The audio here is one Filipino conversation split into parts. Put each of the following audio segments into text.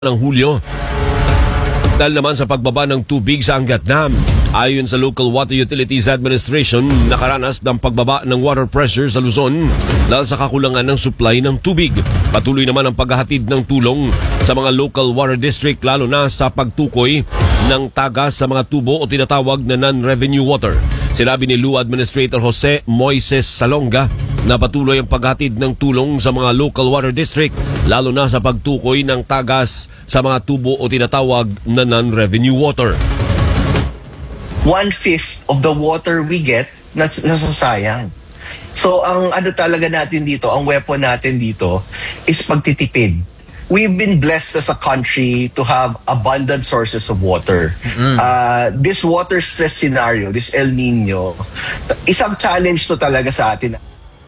ng Hulyo. Dahil naman sa pagbaba ng tubig sa Angat Dam. Ayon sa Local Water Utilities Administration, nakaranas ng pagbaba ng water pressure sa Luzon dahil sa kakulangan ng supply ng tubig. Patuloy naman ang paghahatid ng tulong sa mga local water district lalo na sa pagtukoy ng tagas sa mga tubo o tinatawag na non-revenue water. Sinabi ni LUA Administrator Jose Moises Salonga na patuloy ang paghatid ng tulong sa mga local water district lalo na sa pagtukoy ng tagas sa mga tubo o tinatawag na non-revenue water. 1/5 of the water we get nasasayang. So ang ano talaga natin dito, ang weapon natin dito is pagtitipid. We've been blessed as a country to have abundant sources of water. This water stress scenario, this El Nino, isang challenge to talaga sa atin.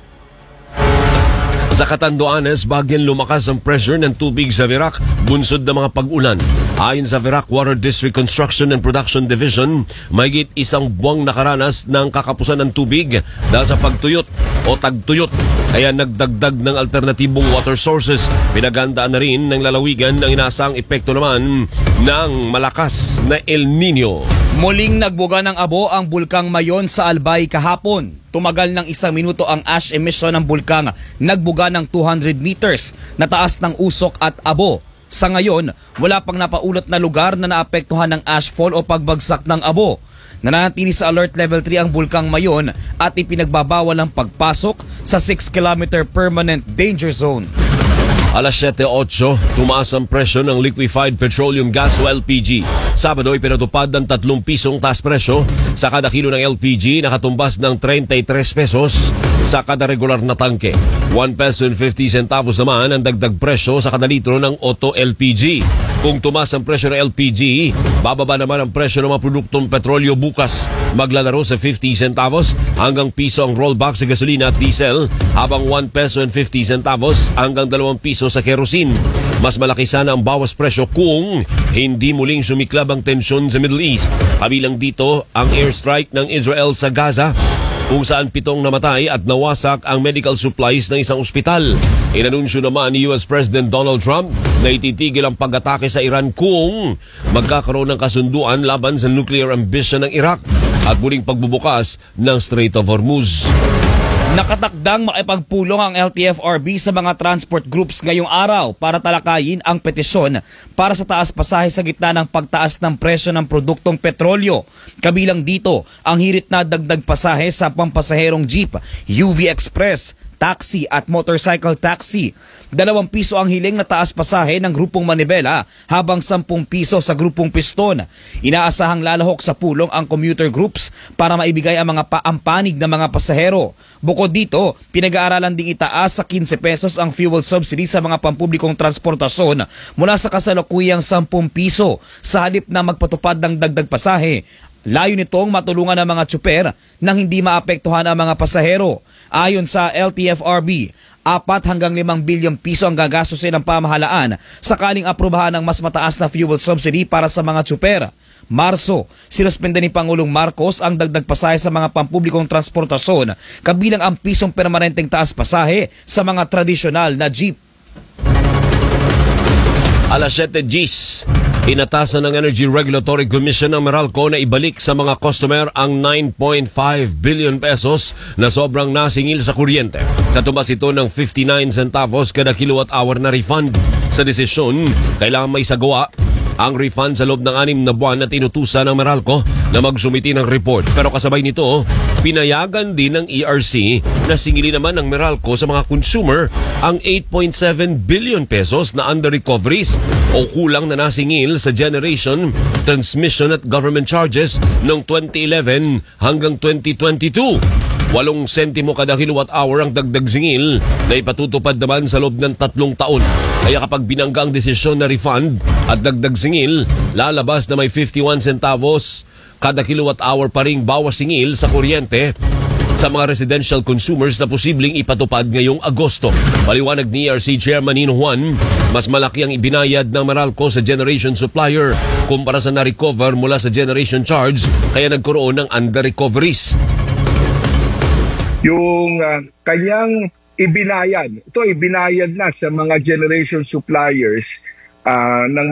Sa Catanduanes, bagyan lumakas ang pressure ng tubig sa Virac, bunsod ng mga pag-ulan. Ayon sa Virac Water District Construction and Production Division, mahigit isang buwang nakaranas ng kakapusan ng tubig dahil sa pagtuyot o tagtuyot. Kaya nagdagdag ng alternatibong water sources. Pinagandaan na rin ng lalawigan ang inaasang epekto naman ng malakas na El Nino. Muling nagbuga ng abo ang bulkang Mayon sa Albay kahapon. Tumagal ng 1 minuto ang ash emission ng bulkang. Nagbuga ng 200 meters na taas ng usok at abo. Sa ngayon, wala pang napaulot na lugar na naapektuhan ng ashfall o pagbagsak ng abo. Nananatili sa alert level 3 ang bulkang Mayon at ipinagbabawal ang pagpasok sa 6-kilometer permanent danger zone. Alas 7:08, tumaas ang presyo ng liquefied petroleum gas o LPG. Sabado ay pinatupad ng 3 pisong taas presyo sa kada kilo ng LPG, nakatumbas ng 33 pesos sa kada regular na tangke. 1 peso and 50 centavos naman ang dagdag presyo sa kada litro ng auto LPG. Kung tumaas ang presyo ng LPG, bababa naman ang presyo ng mga produktong petrolyo bukas. Maglalaro sa 50 centavos hanggang piso ang rollback sa gasolina at diesel, habang 1 peso and 50 centavos hanggang 2 piso sa kerosene. Mas malaki sana ang bawas presyo kung hindi muling sumiklab ang tensyon sa Middle East. Kabilang dito ang airstrike ng Israel sa Gaza, kung saan 7 namatay at nawasak ang medical supplies ng isang ospital. Inanunsyo naman ni US President Donald Trump na ititigil ang pag-atake sa Iran kung magkakaroon ng kasunduan laban sa nuclear ambition ng Iraq at muling pagbubukas ng Strait of Hormuz. Nakatakdang makipagpulong ang LTFRB sa mga transport groups ngayong araw para talakayin ang petisyon para sa taas pasahe sa gitna ng pagtaas ng presyo ng produktong petrolyo. Kabilang dito ang hirit na dagdag pasahe sa pampasaherong jeep, UV Express, taxi at motorcycle taxi. 2 piso ang hiling na taas pasahe ng grupong Manibela habang 10 piso sa grupong Piston. Inaasahang lalahok sa pulong ang commuter groups para maibigay ang mga paampanig ng mga pasahero. Bukod dito, pinag-aaralan ding itaas sa 15 pesos ang fuel subsidy sa mga pampublikong transportasyon mula sa kasalukuyang 10 piso sa halip na magpatupad ng dagdag pasahe. Layo nitong matulungan ang mga tsuper nang hindi maapektuhan ang mga pasahero. Ayon sa LTFRB, 4 hanggang 5 bilyong piso ang gagastusin ng pamahalaan sakaling aprubahan ng mas mataas na fuel subsidy para sa mga tsuper. Marso, sinuspende ni Pangulong Marcos ang dagdag pasahe sa mga pampublikong transportasyon, kabilang ang pisong permanenteng taas pasahe sa mga tradisyonal na jeep. Alas 7:10, inatasan ng Energy Regulatory Commission ng Meralco na ibalik sa mga customer ang 9.5 billion pesos na sobrang nasingil sa kuryente. Katumbas ito ng 59 centavos kada kilowatt-hour na refund. Sa desisyon, kailangan may sagawa ang refund sa loob ng 6 na buwan at inutusan ng Meralco na magsumiti ng report. Pero kasabay nito, pinayagan din ng ERC na singilin naman ng Meralco sa mga consumer ang 8.7 billion pesos na under-recoveries o kulang na nasingil sa generation, transmission at government charges noong 2011 hanggang 2022. 8 sentimo kada kilowatt-hour ang dagdag singil na ipatutupad naman sa loob ng 3 taon. Kaya kapag binangga ang desisyon na refund at dagdag singil, lalabas na may 51 centavos kada kilowatt-hour pa ring bawas singil sa kuryente sa mga residential consumers na posibleng ipatupad ngayong Agosto. Paliwanag ni ERC Chairman Nino Juan, mas malaki ang ibinayad ng Meralco sa generation supplier kumpara sa na-recover mula sa generation charge, kaya nagkaroon ng under-recoveries. Yung kanyang ibinayad, ito ibinayad na sa mga generation suppliers ng